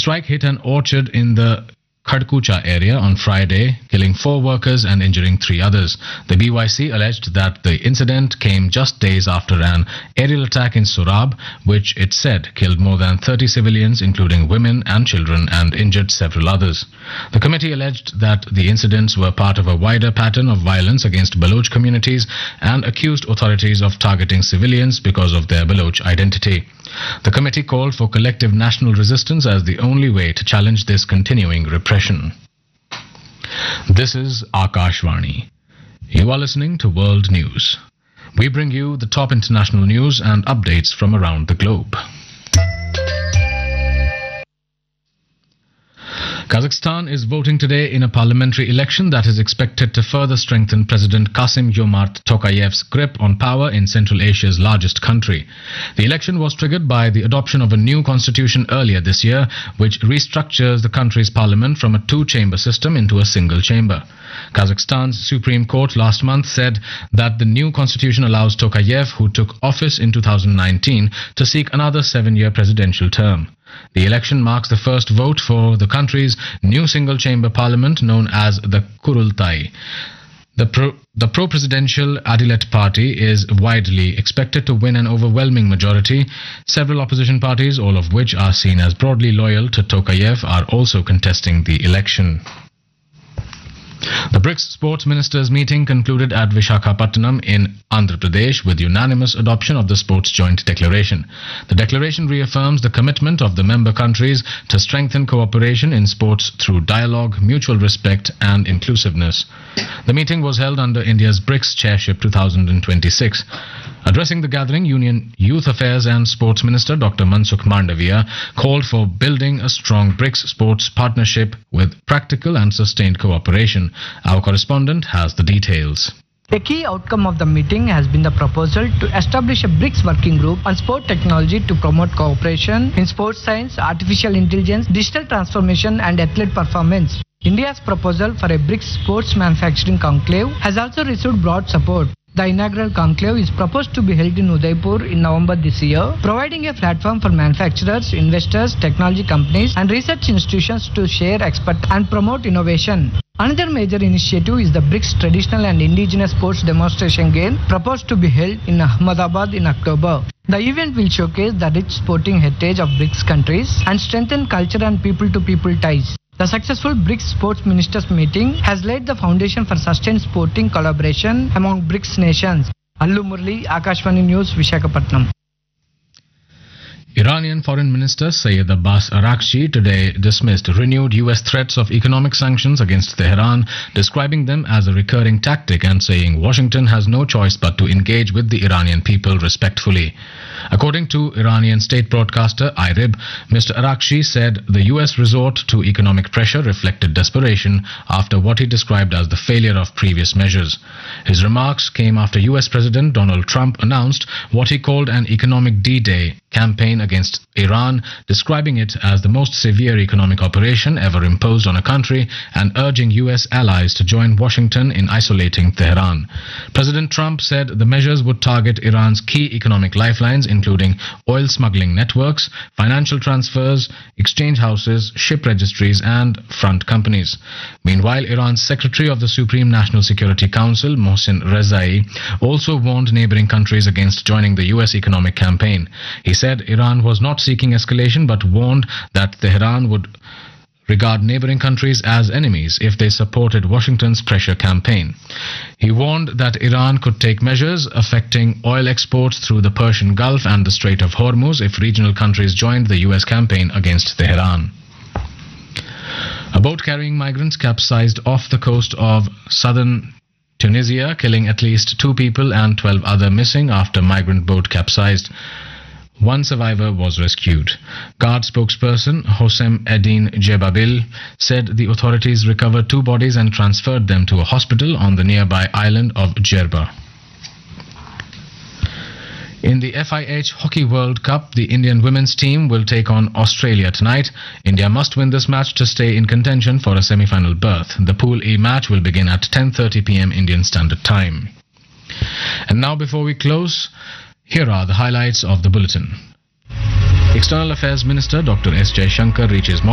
strike hit an orchard in the Khadkucha area on Friday, killing 4 workers and injuring 3 others. The BYC alleged that the incident came just days after an aerial attack in Surab, which it said killed more than 30 civilians, including women and children, and injured several others. The committee alleged that the incidents were part of a wider pattern of violence against Baloch communities and accused authorities of targeting civilians because of their Baloch identity. The committee called for collective national resistance as the only way to challenge this continuing repression. This is Akashvani. You are listening to World News. We bring you the top international news and updates from around the globe. Kazakhstan is voting today in a parliamentary election that is expected to further strengthen President Kassym-Jomart Tokayev's grip on power in Central Asia's largest country. The election was triggered by the adoption of a new constitution earlier this year, which restructures the country's parliament from a 2-chamber system into a single chamber. Kazakhstan's Supreme Court last month said that the new constitution allows Tokayev, who took office in 2019, to seek another 7-year presidential term. The election marks the first vote for the country's new single-chamber parliament known as the Kurultai. The pro-presidential Adilet party is widely expected to win an overwhelming majority. Several opposition parties, all of which are seen as broadly loyal to Tokayev, are also contesting the election. The BRICS sports ministers' meeting concluded at Visakhapatnam in Andhra Pradesh with unanimous adoption of the Sports Joint Declaration. The declaration reaffirms the commitment of the member countries to strengthen cooperation in sports through dialogue, mutual respect and inclusiveness. The meeting was held under India's BRICS Chairship 2026. Addressing the gathering, Union Youth Affairs and Sports Minister Dr. Mansukh Mandavia called for building a strong BRICS sports partnership with practical and sustained cooperation. Our correspondent has the details. A key outcome of the meeting has been the proposal to establish a BRICS working group on sport technology to promote cooperation in sports science, artificial intelligence, digital transformation and athlete performance. India's proposal for a BRICS sports manufacturing conclave has also received broad support. The inaugural conclave is proposed to be held in Udaipur in November this year, providing a platform for manufacturers, investors, technology companies and research institutions to share expertise and promote innovation. Another major initiative is the BRICS Traditional and Indigenous Sports Demonstration Game, proposed to be held in Ahmedabad in October. The event will showcase the rich sporting heritage of BRICS countries and strengthen culture and people-to-people ties. The successful BRICS Sports Ministers meeting has laid the foundation for sustained sporting collaboration among BRICS nations. Allu Murli, Akashvani News, Visakhapatnam. Iranian Foreign Minister Sayyid Abbas Araghchi today dismissed renewed US threats of economic sanctions against Tehran, describing them as a recurring tactic and saying Washington has no choice but to engage with the Iranian people respectfully. According to Iranian state broadcaster IRIB, Mr. Araghchi said the US resort to economic pressure reflected desperation after what he described as the failure of previous measures. His remarks came after US President Donald Trump announced what he called an economic D-Day campaign against Iran, describing it as the most severe economic operation ever imposed on a country and urging US allies to join Washington in isolating Tehran. President Trump said the measures would target Iran's key economic lifelines, including oil smuggling networks, financial transfers, exchange houses, ship registries and front companies. Meanwhile, Iran's Secretary of the Supreme National Security Council, Mohsen Rezai, also warned neighboring countries against joining the US economic campaign. He said Iran was not seeking escalation but warned that Tehran would regard neighboring countries as enemies if they supported Washington's pressure campaign. He warned that Iran could take measures affecting oil exports through the Persian Gulf and the Strait of Hormuz if regional countries joined the US campaign against Tehran. A boat carrying migrants capsized off the coast of southern Tunisia, killing at least 2 people and 12 others missing after migrant boat capsized. 1 survivor was rescued. Guard spokesperson Hossein Eddin Jebabil said the authorities recovered 2 bodies and transferred them to a hospital on the nearby island of Djerba. In the FIH Hockey World Cup, the Indian women's team will take on Australia tonight. India must win this match to stay in contention for a semi-final berth. The Pool E match will begin at 10:30 p.m. Indian Standard Time. And now, before we close, here are the highlights of the bulletin. External Affairs Minister Dr. S. Jaishankar reaches